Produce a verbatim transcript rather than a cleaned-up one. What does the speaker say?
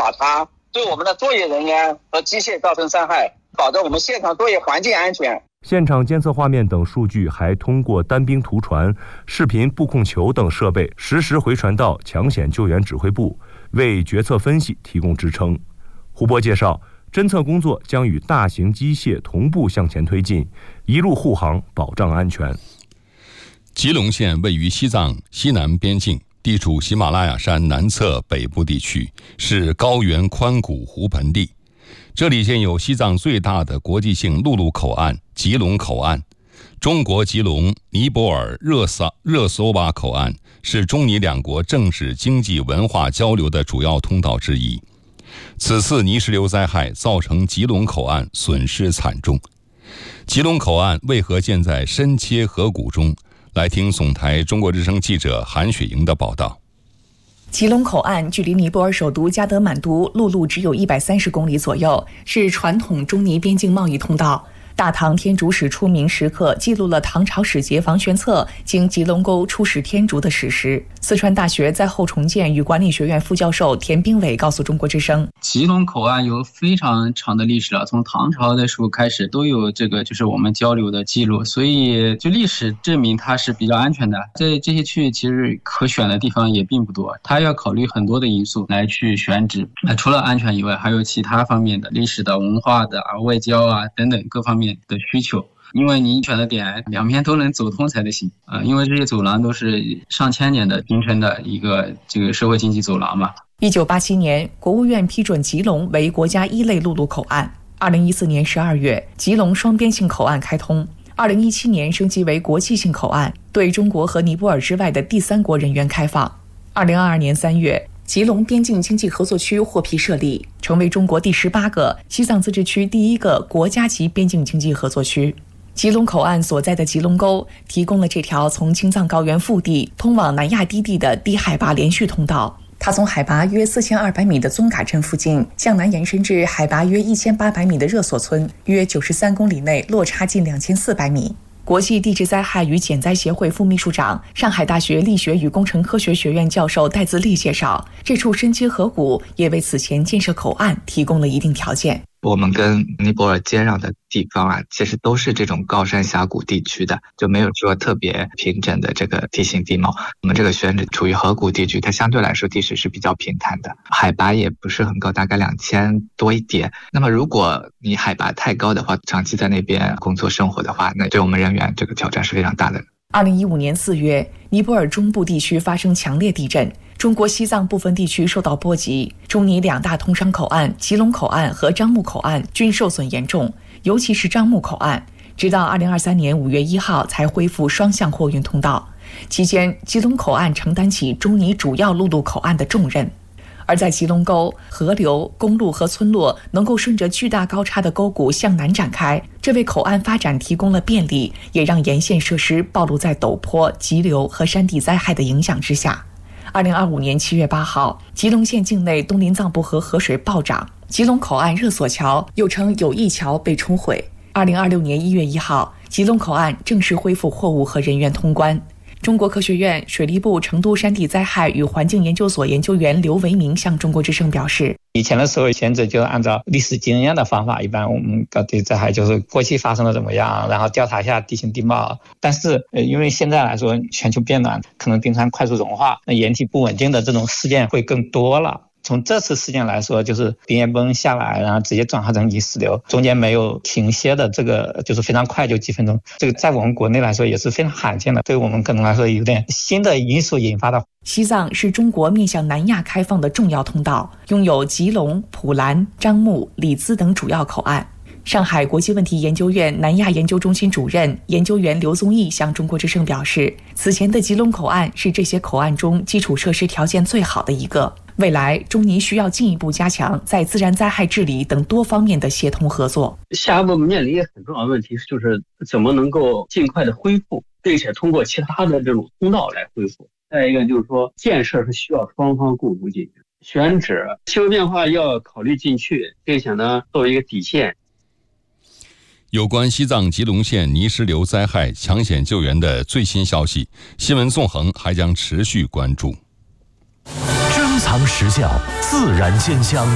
把它对我们的作业人员和机械造成伤害，保证我们现场作业环境安全。 现场监测画面等数据还通过单兵图传、视频布控球等设备实时回传到抢险救援指挥部，为决策分析提供支撑。胡波介绍，侦测工作将与大型机械同步向前推进，一路护航，保障安全。 吉隆县位于西藏西南边境，地处喜马拉雅山南侧北部地区，是高原宽谷湖盆地。这里建有西藏最大的国际性陆路口岸吉隆口岸。中国吉隆尼泊尔热萨热索瓦口岸是中尼两国政治、经济、文化交流的主要通道之一。此次泥石流灾害造成吉隆口岸损失惨重。吉隆口岸为何建在深切河谷中？来听总台中国之声记者韩雪莹的报道。 吉隆口岸距离尼泊尔首都加德满都陆路只有一百三十公里左右，是传统中尼边境贸易通道。大唐天竺史出名石刻记录了唐朝使节房玄策经吉隆沟出使天竺的史实。四川大学在后重建与管理学院副教授田兵伟告诉中国之声， 吉隆口岸有非常长的历史了，从唐朝的时候开始都有这个就是我们交流的记录，所以就历史证明它是比较安全的。在这些区域其实可选的地方也并不多，它要考虑很多的因素来去选址。除了安全以外，还有其他方面的历史的、文化的啊、外交啊等等各方面的需求，因为你选的点两边都能走通才得行啊、呃！因为这些走廊都是上千年的形成的一个这个社会经济走廊嘛。 一九八七年，国务院批准吉隆为国家一类陆路口岸。二零一四年十二月，吉隆双边性口岸开通。二零一七年升级为国际性口岸，对中国和尼泊尔之外的第三国人员开放。二零二二年三月。吉隆边境经济合作区获批设立，成为中国第十八个、西藏自治区第一个国家级边境经济合作区。吉隆口岸所在的吉隆沟提供了这条从青藏高原腹地通往南亚低地的低海拔连续通道。它从海拔约四千二百米的宗嘎镇附近向南延伸至海拔约一千八百米的热索村，约九十三公里内落差近两千四百米。国际地质灾害与减灾协会副秘书长、上海大学力学与工程科学学院教授戴自立介绍，这处深切河谷也为此前建设口岸提供了一定条件。 我们跟尼泊尔接壤的地方啊，其实都是这种高山峡谷地区的，就没有说特别平整的这个地形地貌。我们这个选址处于河谷地区，它相对来说地势是比较平坦的，海拔也不是很高，大概两千多一点。那么如果你海拔太高的话，长期在那边工作生活的话，那对我们人员这个挑战是非常大的。 二零一五年四月，尼泊尔中部地区发生强烈地震，中国西藏部分地区受到波及，中尼两大通商口岸吉隆口岸和樟木口岸均受损严重，尤其是樟木口岸，直到二零二三年五月一号才恢复双向货运通道。期间，吉隆口岸承担起中尼主要陆路口岸的重任。而在吉隆沟，河流、公路和村落能够顺着巨大高差的沟谷向南展开，这为口岸发展提供了便利，也让沿线设施暴露在陡坡、急流和山地灾害的影响之下。二零二五年七月八号，吉隆县境内东林藏布河河水暴涨，吉隆口岸热索桥又称友谊桥被冲毁。二零二六年一月一号，吉隆口岸正式恢复货物和人员通关。中国科学院水利部成都山地灾害与环境研究所研究员刘维明向中国之声表示， 以前的时候选址就是按照历史经验的方法，一般我们搞地灾害就是过去发生了怎么样，然后调查一下地形地貌。但是呃，因为现在来说全球变暖，可能冰川快速融化，那岩体不稳定的这种事件会更多了。从这次事件来说，就是冰叶崩下来，然后直接转化成泥石流，中间没有停歇的，这个就是非常快，就几分钟。这个在我们国内来说也是非常罕见的，对我们可能来说有点新的因素引发的。 西藏是中国面向南亚开放的重要通道，拥有吉隆、普兰、樟木、里兹等主要口岸。上海国际问题研究院南亚研究中心主任研究员刘宗义向中国之声表示，此前的吉隆口岸是这些口岸中基础设施条件最好的一个。未来中尼需要进一步加强在自然灾害治理等多方面的协同合作。 下一步面临一个很重要的问题，就是怎么能够尽快的恢复，并且通过其他的这种通道来恢复。再一个就是说，建设是需要双方共同进行，选址气候变化要考虑进去，并且呢作为一个底线。 有关西藏吉隆县泥石流灾害抢险救援的最新消息，新闻纵横还将持续关注。 珍藏实效，自然鲜香。